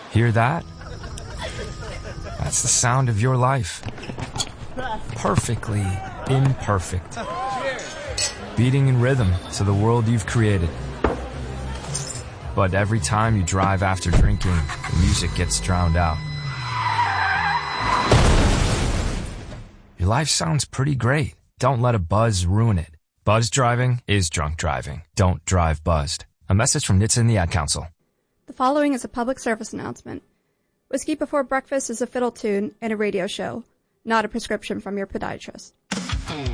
Hear that? That's the sound of your life. Perfectly imperfect. Beating in rhythm to the world you've created. But every time you drive after drinking, the music gets drowned out. Your life sounds pretty great. Don't let a buzz ruin it. Buzz driving is drunk driving. Don't drive buzzed. A message from NHTSA and the Ad Council. The following is a public service announcement. Whiskey Before Breakfast is a fiddle tune and a radio show, not a prescription from your podiatrist.